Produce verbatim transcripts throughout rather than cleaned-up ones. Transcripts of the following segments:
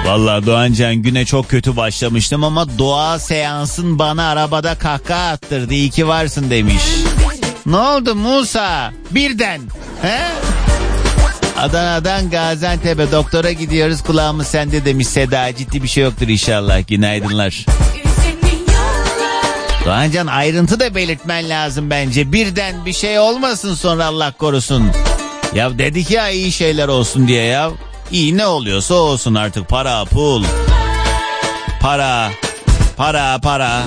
Vallahi Doğancan, güne çok kötü başlamıştım ama doğa seansın bana arabada kahkaha attırdı. İyi ki varsın demiş. Ne oldu Musa? Birden. He? Adana'dan Gaziantep'e doktora gidiyoruz, kulağımız sende demiş Seda. Ciddi bir şey yoktur inşallah. Günaydınlar. Doğancan, ayrıntı da belirtmen lazım bence. Birden bir şey olmasın sonra, Allah korusun. Ya dedik ya iyi şeyler olsun diye ya. İyi ne oluyorsa olsun artık. Para, pul. Para. Para, para.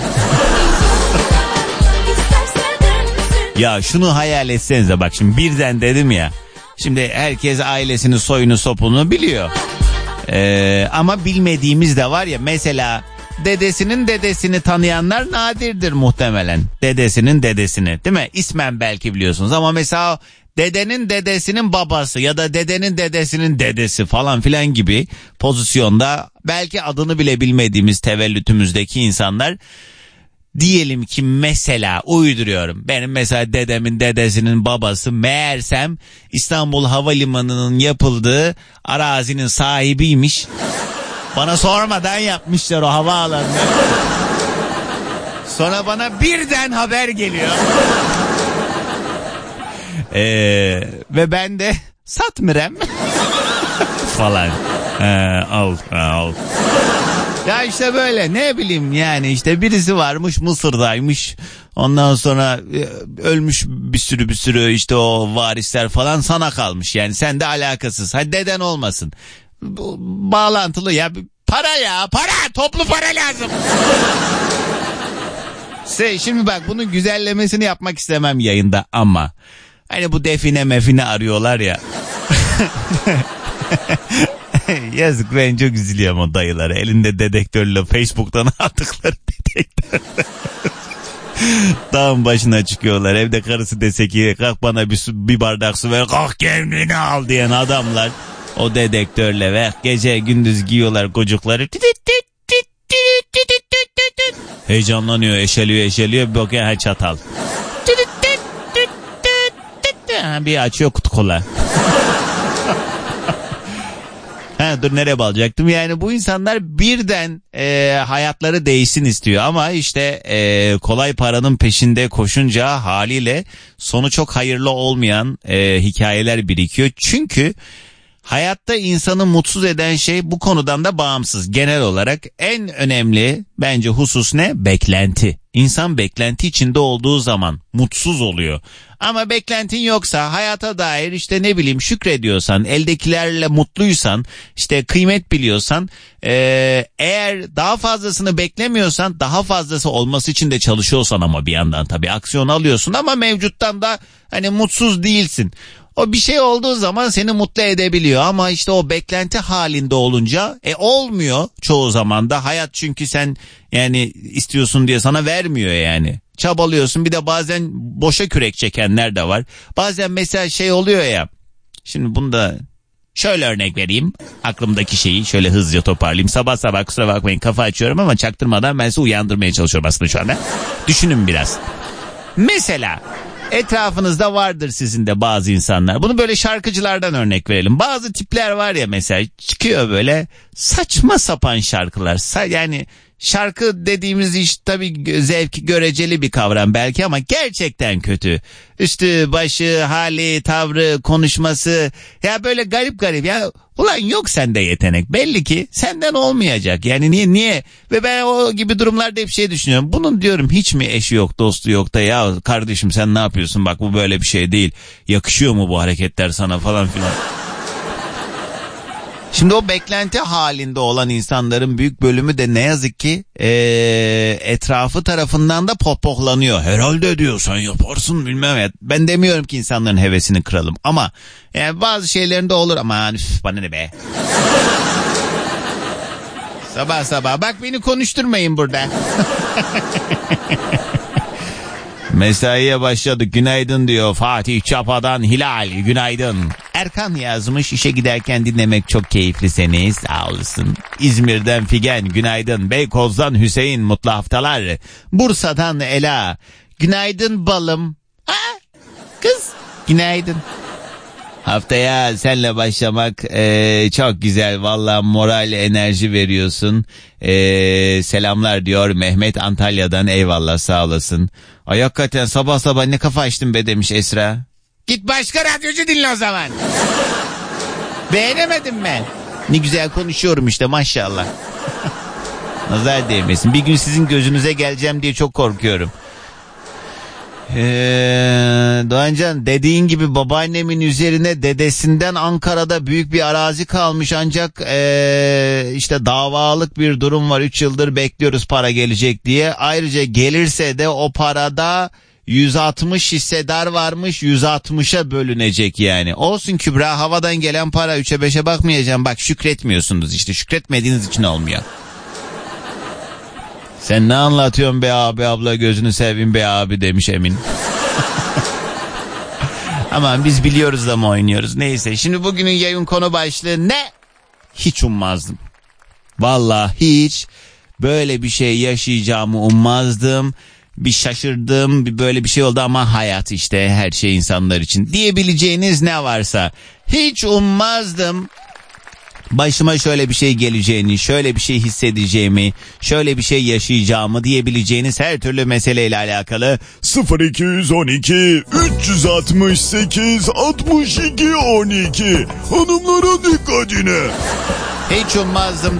Ya şunu hayal etsenize bak, şimdi birden dedim ya. Şimdi herkes ailesini, soyunu, sopunu biliyor. Ee, ama bilmediğimiz de var ya, mesela dedesinin dedesini tanıyanlar nadirdir muhtemelen. Dedesinin dedesini, değil mi? İsmen belki biliyorsunuz ama mesela dedenin dedesinin babası ya da dedenin dedesinin dedesi falan filan gibi pozisyonda belki adını bile bilmediğimiz tevellütümüzdeki insanlar, diyelim ki mesela uyduruyorum, benim mesela dedemin dedesinin babası meğersem İstanbul Havalimanı'nın yapıldığı arazinin sahibiymiş. Bana sormadan yapmışlar o havaalanını. Sonra bana birden haber geliyor. Ee, ve ben de satmırem falan. Ee, al, al. Ya işte böyle, ne bileyim yani, işte birisi varmış Mısır'daymış. Ondan sonra ölmüş bir sürü bir sürü işte o varisler falan, sana kalmış. Yani sen de alakasız. Hadi deden olmasın. Bağlantılı ya. Para ya, para, toplu para lazım. Şey, şimdi bak, bunun güzellemesini yapmak istemem yayında ama hani bu define mefine arıyorlar ya. Yazık, ben çok üzülüyorum o dayılara. Elinde dedektörle Facebook'tan aldıkları dedektörle. Dağın başına çıkıyorlar. Evde karısı dese ki kalk bana bir, su, bir bardak su ver, kalk kendini al diyen adamlar. O dedektörle ve gece gündüz giyiyorlar kocukları. Heyecanlanıyor, eşeliyor eşeliyor. Bir bakıyor, ha çatal. Bir açıyor kutu kola. Ha, dur nereye bağlayacaktım? Yani bu insanlar birden e, hayatları değişsin istiyor ama işte e, kolay paranın peşinde koşunca haliyle sonu çok hayırlı olmayan e, hikayeler birikiyor. Çünkü hayatta insanı mutsuz eden şey bu konudan da bağımsız. Genel olarak en önemli bence husus ne? Beklenti. İnsan beklenti içinde olduğu zaman mutsuz oluyor. Ama beklentin yoksa, hayata dair işte ne bileyim şükrediyorsan, eldekilerle mutluysan, işte kıymet biliyorsan, ee, eğer daha fazlasını beklemiyorsan, daha fazlası olması için de çalışıyorsan ama bir yandan tabii aksiyon alıyorsun ama mevcuttan da hani mutsuz değilsin. O bir şey olduğu zaman seni mutlu edebiliyor ama işte o beklenti halinde olunca e olmuyor çoğu zaman da hayat, çünkü sen yani istiyorsun diye sana vermiyor yani. Çabalıyorsun, bir de bazen boşa kürek çekenler de var. Bazen mesela şey oluyor ya, şimdi bunu da şöyle örnek vereyim, aklımdaki şeyi şöyle hızlıca toparlayayım. Sabah sabah kusura bakmayın kafa açıyorum ama çaktırmadan ben sizi uyandırmaya çalışıyorum aslında şu anda. Düşünün biraz. Mesela etrafınızda vardır sizin de bazı insanlar. Bunu böyle şarkıcılardan örnek verelim. Bazı tipler var ya, mesela çıkıyor böyle saçma sapan şarkılar. Sa- yani şarkı dediğimiz iş tabii zevki göreceli bir kavram belki ama gerçekten kötü. Üstü, başı, hali, tavrı, konuşması ya böyle garip garip ya. Ulan yok sende yetenek. Belli ki senden olmayacak. Yani niye niye? Ve ben o gibi durumlarda hep şey düşünüyorum. Bunun diyorum hiç mi eşi yok, dostu yok da ya kardeşim sen ne yapıyorsun? Bak bu böyle bir şey değil. Yakışıyor mu bu hareketler sana falan filan. Şimdi o beklenti halinde olan insanların büyük bölümü de ne yazık ki ee, etrafı tarafından da pohpohlanıyor. Herhalde diyor sen yaparsın bilmem ya. Ben demiyorum ki insanların hevesini kıralım ama yani bazı şeylerinde olur ama üf, bana ne be. Sabah sabah bak beni konuşturmayın burada. Mesaiye başladık, günaydın diyor Fatih Çapa'dan Hilal, günaydın. Erkan yazmış, işe giderken dinlemek çok keyifli seni, sağ olasın. İzmir'den Figen, günaydın. Beykoz'dan Hüseyin, mutlu haftalar. Bursa'dan Ela, günaydın balım. Ha, kız günaydın. Haftaya senle başlamak e, çok güzel. Vallahi moral, enerji veriyorsun. E, selamlar diyor Mehmet Antalya'dan. Eyvallah, sağ olasın. Ay hakikaten sabah sabah ne kafa açtın be demiş Esra. Git başka radyocu dinle o zaman. Beğenemedin mi? Ne güzel konuşuyorum işte, maşallah. Nazar değmesin. Bir gün sizin gözünüze geleceğim diye çok korkuyorum. Ee, Doğancan, dediğin gibi babaannemin üzerine dedesinden Ankara'da büyük bir arazi kalmış, ancak ee, işte davalık bir durum var. üç yıldır bekliyoruz para gelecek diye. Ayrıca gelirse de o parada yüz altmış hissedar varmış, yüz altmışa bölünecek yani. Olsun Kübra, havadan gelen para, üçe beşe bakmayacağım. Bak, şükretmiyorsunuz işte, şükretmediğiniz için olmuyor. Sen ne anlatıyorsun be abi, abla gözünü seveyim be abi demiş Emin. Aman biz biliyoruz da mı oynuyoruz? Neyse, şimdi bugünün yayın konu başlığı ne? Hiç ummazdım. Vallahi hiç böyle bir şey yaşayacağımı ummazdım. Bir şaşırdım, bir böyle bir şey oldu ama hayat işte, her şey insanlar için. Diyebileceğiniz ne varsa hiç ummazdım. Başıma şöyle bir şey geleceğini, şöyle bir şey hissedeceğimi, şöyle bir şey yaşayacağımı diyebileceğiniz her türlü meseleyle alakalı sıfır iki on iki üç altı sekiz altmış iki on iki hanımların dikkatine. Hiç ummazdım